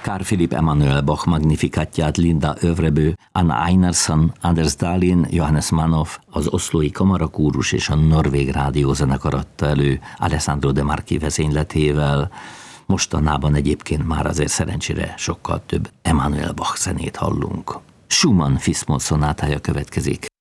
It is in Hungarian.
Carl Philipp Emanuel Bach Magnificatját Linda Övrebö, Anna Einarsson, Anders Dahlin, Johannes Manoff, az Oszlói Kamarakórus és a Norvég Rádiózenekar adta elő Alessandro De Marchi vezényletével. Mostanában egyébként már azért szerencsére sokkal több Emanuel Bach zenét hallunk. Schumann Fis-moll szonátája következik.